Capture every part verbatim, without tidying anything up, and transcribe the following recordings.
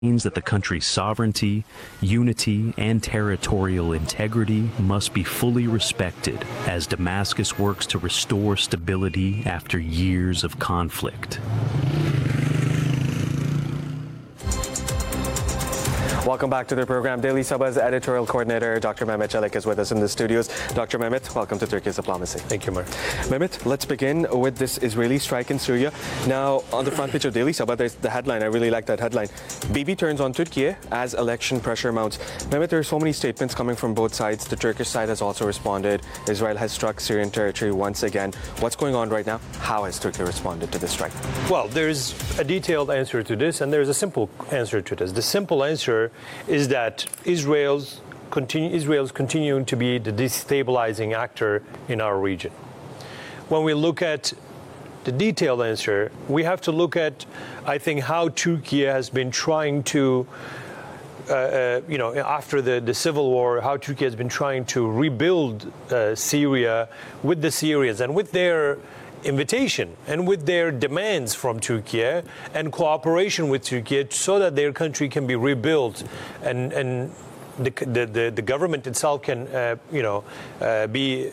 means that the country's sovereignty, unity, and territorial integrity must be fully respected as Damascus works to restore stability after years of conflict. Welcome back to the program. Daily Sabah's editorial coordinator, Doctor Mehmet Çelik, is with us in the studios. Doctor Mehmet, welcome to Turkey's Diplomacy. Thank you, Mark. Mehmet, let's begin with this Israeli strike in Syria. Now, on the front page of Daily Sabah, there's the headline. I really like that headline. Bibi turns on Turkey as election pressure mounts. Mehmet, there are so many statements coming from both sides. The Turkish side has also responded. Israel has struck Syrian territory once again. What's going on right now? How has Turkey responded to this strike? Well, there's a detailed answer to this, and there's a simple answer to this. The simple answer is that Israel's continue, Israel's continuing to be the destabilizing actor in our region. When we look at the detailed answer, we have to look at, I think, how Turkey has been trying to, uh, uh, you know, after the, the civil war, how Turkey has been trying to rebuild uh, Syria with the Syrians and with their invitation and with their demands from Turkey and cooperation with Turkey so that their country can be rebuilt and and the the, the government itself can uh, you know uh, be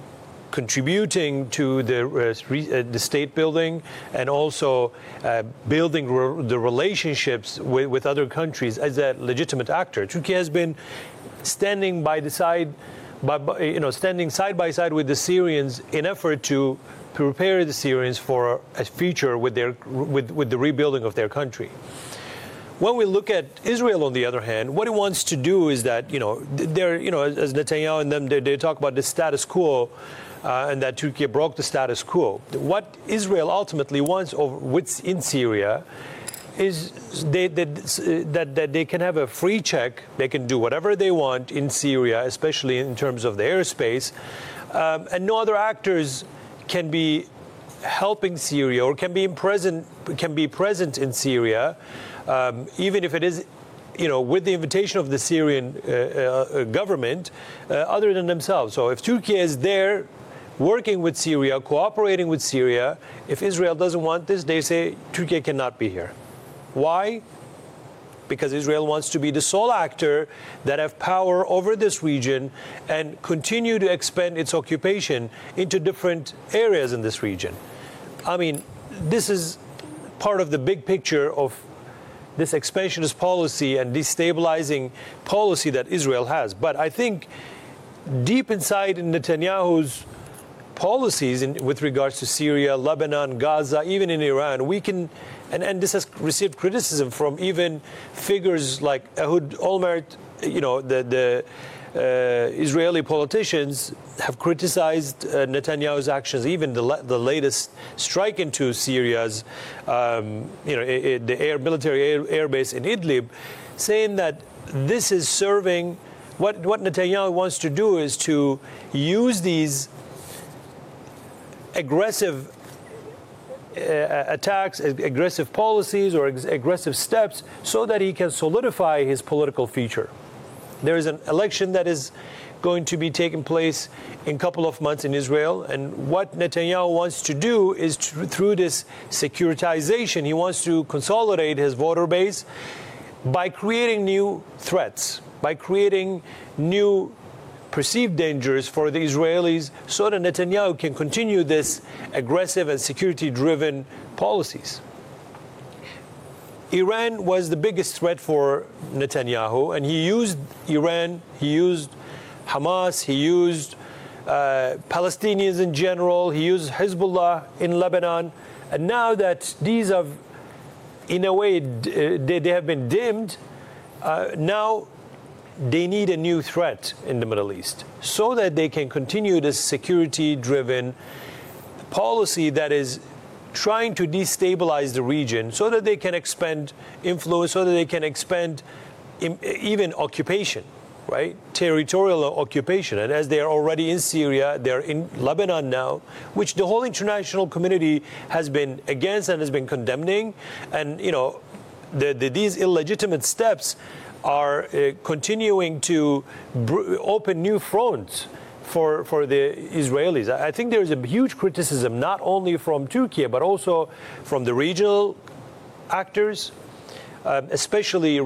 contributing to the uh, re, uh, the state building and also uh, building re the relationships with, with other countries as a legitimate actor. Turkey has been standing by the side by, by you know standing side by side with the Syrians in effort to prepare the Syrians for a future with their with, with the rebuilding of their country. When we look at Israel, on the other hand, what it wants to do is that, you know, they're, you know, as Netanyahu and them, they, they talk about the status quo uh, and that Turkey broke the status quo. What Israel ultimately wants over, with, in Syria is they, they, that, that they can have a free check. They can do whatever they want in Syria, especially in terms of the airspace, um, and no other actors can be helping Syria or can be present can be present in Syria, um, even if it is, you know, with the invitation of the Syrian uh, uh, government, uh, other than themselves. So if Turkey is there, working with Syria, cooperating with Syria, if Israel doesn't want this, they say Turkey cannot be here. Why? Because Israel wants to be the sole actor that have power over this region and continue to expand its occupation into different areas in this region. I mean, this is part of the big picture of this expansionist policy and destabilizing policy that Israel has. But I think deep inside in Netanyahu's policies in, with regards to Syria, Lebanon, Gaza, even in Iran, we can, and, and this has received criticism from even figures like Ehud Olmert, you know, the, the uh, Israeli politicians have criticized uh, Netanyahu's actions, even the, the latest strike into Syria's, um, you know, it, it, the air, military air, air base in Idlib, saying that this is serving, what, what Netanyahu wants to do is to use these aggressive uh, attacks, aggressive policies or ag aggressive steps so that he can solidify his political future. There is an election that is going to be taking place in a couple of months in Israel, and what Netanyahu wants to do is to, through this securitization, he wants to consolidate his voter base by creating new threats, by creating new perceived dangers for the Israelis so that Netanyahu can continue this aggressive and security-driven policies. Iran was the biggest threat for Netanyahu, and he used Iran, he used Hamas, he used uh, Palestinians in general, he used Hezbollah in Lebanon, and now that these have, in a way, they, they have been dimmed, uh, now they need a new threat in the Middle East so that they can continue this security-driven policy that is trying to destabilize the region so that they can expand influence, so that they can expand even occupation, right? Territorial occupation. And as they are already in Syria, they're in Lebanon now, which the whole international community has been against and has been condemning. And, you know, the, the, these illegitimate steps are uh, continuing to br open new fronts for, for the Israelis. I think there is a huge criticism, not only from Turkey, but also from the regional actors, um, especially